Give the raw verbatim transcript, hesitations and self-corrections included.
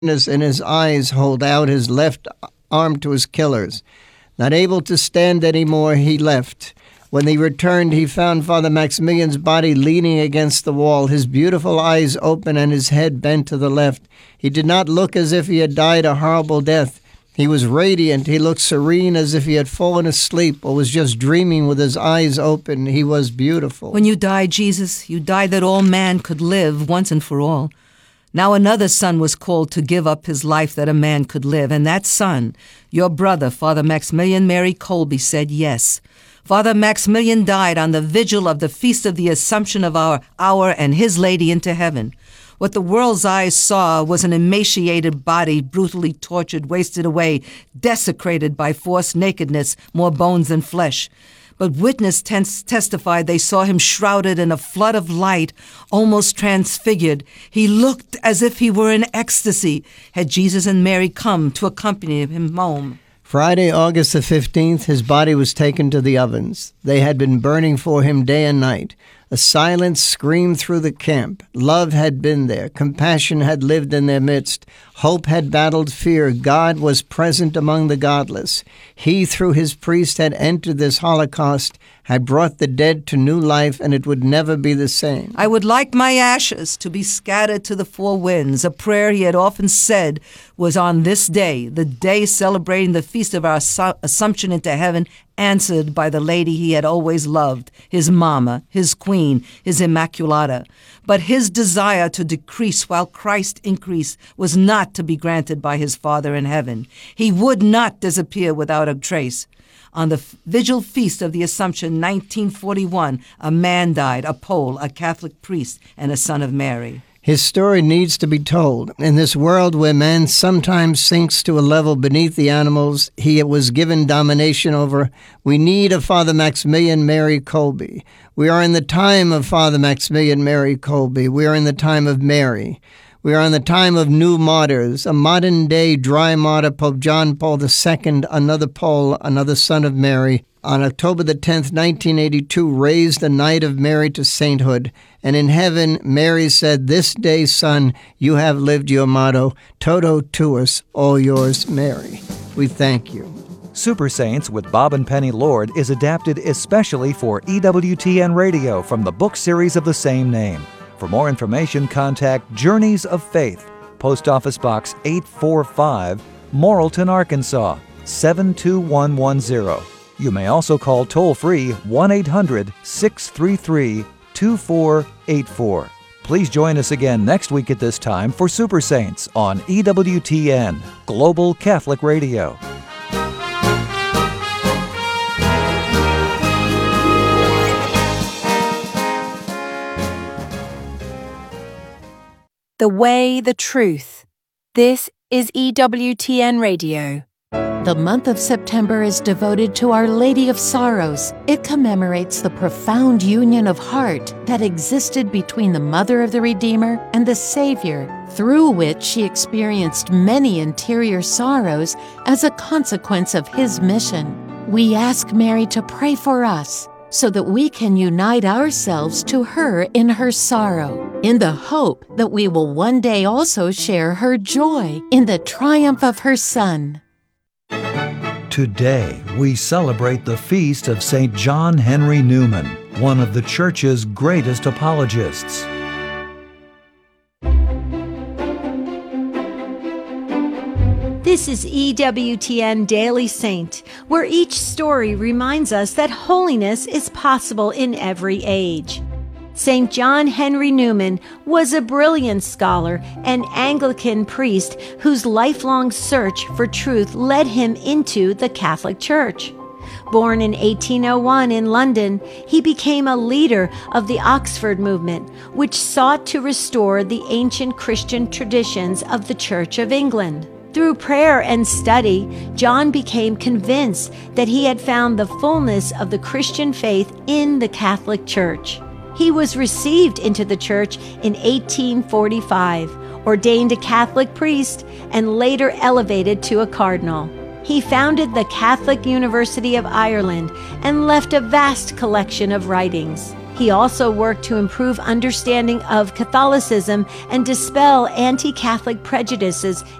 in his eyes hold out his left arm to his killers. Not able to stand anymore, he left. When he returned, he found Father Maximilian's body leaning against the wall, his beautiful eyes open and his head bent to the left. He did not look as if he had died a horrible death. He was radiant. He looked serene, as if he had fallen asleep or was just dreaming with his eyes open. He was beautiful. When you died, Jesus, you died that all man could live once and for all. Now another son was called to give up his life that a man could live, and that son, your brother, Father Maximilian Mary Kolbe, said yes. Father Maximilian died on the vigil of the Feast of the Assumption of our Our and His Lady into heaven. What the world's eyes saw was an emaciated body brutally tortured, wasted away, desecrated by forced nakedness, more bones than flesh. But witness tes- testified they saw him shrouded in a flood of light, almost transfigured. He looked as if he were in ecstasy. Had Jesus and Mary come to accompany him home? Friday, August the fifteenth, his body was taken to the ovens. They had been burning for him day and night. A silence screamed through the camp. Love had been there. Compassion had lived in their midst. Hope had battled fear. God was present among the godless. He, through his priest, had entered this Holocaust, had brought the dead to new life, and it would never be the same. I would like my ashes to be scattered to the four winds, a prayer he had often said was on this day, the day celebrating the feast of our Assumption into heaven, answered by the lady he had always loved, his mama, his queen, his Immaculata. But his desire to decrease while Christ increased was not to be granted by his Father in heaven. He would not disappear without a trace. On the vigil feast of the Assumption, nineteen forty-one, a man died, a Pole, a Catholic priest, and a son of Mary. His story needs to be told. In this world where man sometimes sinks to a level beneath the animals he was given domination over, we need a Father Maximilian Mary Kolbe. We are in the time of Father Maximilian Mary Kolbe. We are in the time of Mary. We are in the time of new martyrs, a modern-day dry martyr, Pope John Paul the Second, another Pole, another son of Mary, on October the tenth, nineteen eighty-two, raised the Knight of Mary to sainthood. And in heaven, Mary said, "This day, son, you have lived your motto, Toto tuus, all yours, Mary." We thank you. Super Saints with Bob and Penny Lord is adapted especially for E W T N Radio from the book series of the same name. For more information, contact Journeys of Faith, Post Office Box eight forty-five, Morrilton, Arkansas, seven two one one zero. You may also call toll-free one eight hundred, six three three, two four eight four. Please join us again next week at this time for Super Saints on E W T N, Global Catholic Radio. The Way, the Truth. This is E W T N Radio. The month of September is devoted to Our Lady of Sorrows. It commemorates the profound union of heart that existed between the Mother of the Redeemer and the Savior, through which she experienced many interior sorrows as a consequence of His mission. We ask Mary to pray for us, so that we can unite ourselves to her in her sorrow, in the hope that we will one day also share her joy in the triumph of her Son. Today, we celebrate the feast of Saint John Henry Newman, one of the Church's greatest apologists. This is E W T N Daily Saint, where each story reminds us that holiness is possible in every age. Saint John Henry Newman was a brilliant scholar and Anglican priest whose lifelong search for truth led him into the Catholic Church. Born in eighteen oh one in London, he became a leader of the Oxford movement, which sought to restore the ancient Christian traditions of the Church of England. Through prayer and study, John became convinced that he had found the fullness of the Christian faith in the Catholic Church. He was received into the church in eighteen forty-five, ordained a Catholic priest, and later elevated to a cardinal. He founded the Catholic University of Ireland and left a vast collection of writings. He also worked to improve understanding of Catholicism and dispel anti-Catholic prejudices